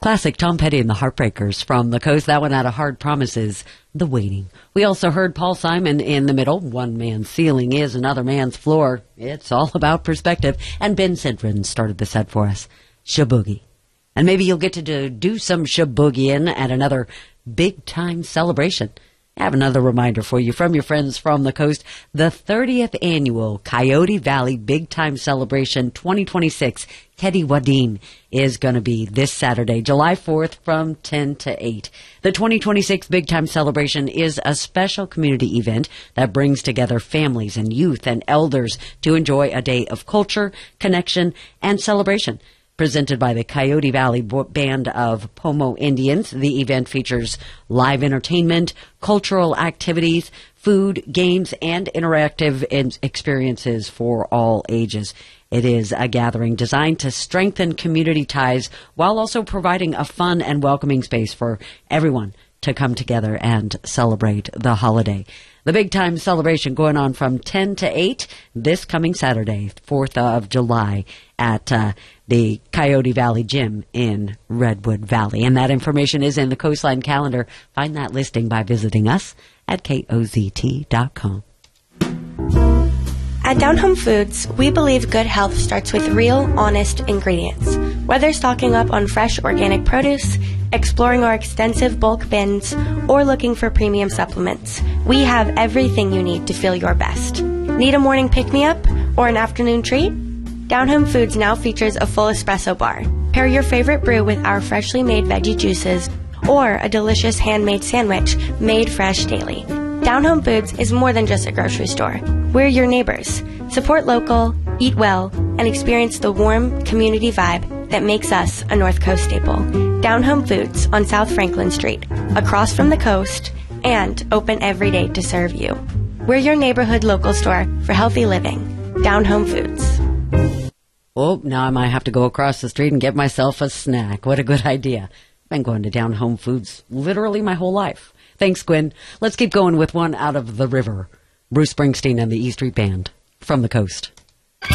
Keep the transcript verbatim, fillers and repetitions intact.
Classic Tom Petty and the Heartbreakers from the coast. That one out of Hard Promises, The Waiting. We also heard Paul Simon in the middle. One man's ceiling is another man's floor. It's all about perspective. And Ben Sidran started the set for us. Shaboogie. And maybe you'll get to do, do some shaboogieing at another big time celebration. I have another reminder for you from your friends from the coast. The thirtieth annual Coyote Valley Big Time Celebration twenty twenty-six, Kedi Wadin, is going to be this Saturday, July fourth from ten to eight. The twenty twenty-six Big Time Celebration is a special community event that brings together families and youth and elders to enjoy a day of culture, connection, and celebration. Presented by the Coyote Valley Band of Pomo Indians, the event features live entertainment, cultural activities, food, games, and interactive experiences for all ages. It is a gathering designed to strengthen community ties while also providing a fun and welcoming space for everyone to come together and celebrate the holiday. The big time celebration going on from ten to eight this coming Saturday, fourth of July at uh, the Coyote Valley Gym in Redwood Valley. And that information is in the Coastline calendar. Find that listing by visiting us at K O Z T dot com. At Down Home Foods, we believe good health starts with real, honest ingredients. Whether stocking up on fresh organic produce, exploring our extensive bulk bins, or looking for premium supplements, we have everything you need to feel your best. Need a morning pick-me-up or an afternoon treat? Down Home Foods now features a full espresso bar. Pair your favorite brew with our freshly made veggie juices or a delicious handmade sandwich made fresh daily. Down Home Foods is more than just a grocery store. We're your neighbors. Support local, eat well, and experience the warm community vibe that makes us a North Coast staple. Down Home Foods on South Franklin Street, across from the coast, and open every day to serve you. We're your neighborhood local store for healthy living. Down Home Foods. Oh, now I might have to go across the street and get myself a snack. What a good idea. I've been going to Down Home Foods literally my whole life. Thanks, Gwen. Let's keep going with one out of the river. Bruce Springsteen and the E Street Band from the coast.